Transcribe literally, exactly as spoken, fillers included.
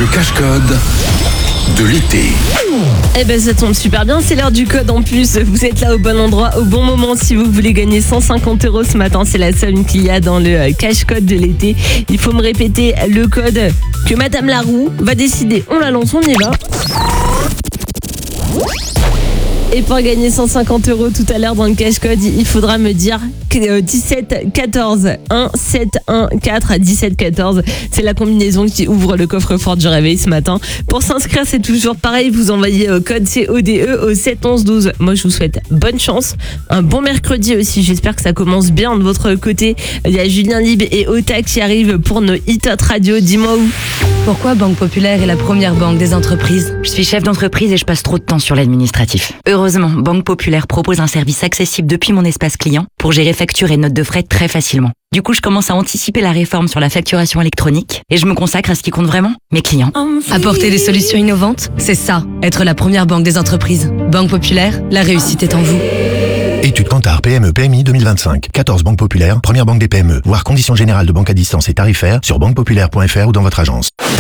cache-code de l'été. Eh ben ça tombe super bien, c'est l'heure du code en plus. Vous êtes là au bon endroit, au bon moment si vous voulez gagner cent cinquante euros ce matin. C'est la somme qu'il y a dans le cache-code de l'été. Il faut me répéter le code que Madame Laroux va décider. On la lance, on y va. Et pour gagner cent cinquante euros tout à l'heure dans le cache-code, il faudra me dire dix-sept quatorze un sept un quatre dix-sept quatorze. C'est la combinaison qui ouvre le coffre-fort du réveil ce matin. Pour s'inscrire, c'est toujours pareil. Vous envoyez code C O D E au sept onze douze. Moi, je vous souhaite bonne chance. Un bon mercredi aussi. J'espère que ça commence bien de votre côté. Il y a Julien Lib et Ota qui arrivent pour nos hit radio. Dis-moi où. Pourquoi Banque Populaire est la première banque des entreprises? Je suis chef d'entreprise et je passe trop de temps sur l'administratif. Heureusement, Banque Populaire propose un service accessible depuis mon espace client pour gérer factures et notes de frais très facilement. Du coup, je commence à anticiper la réforme sur la facturation électronique et je me consacre à ce qui compte vraiment, mes clients. Apporter des solutions innovantes, c'est ça, être la première banque des entreprises. Banque Populaire, la réussite est en vous. Étude Kantar P M E P M I deux mille vingt-cinq. quatorze banques populaires, première banque des P M E. Voir conditions générales de banque à distance et tarifaires sur banque populaire point f r ou dans votre agence.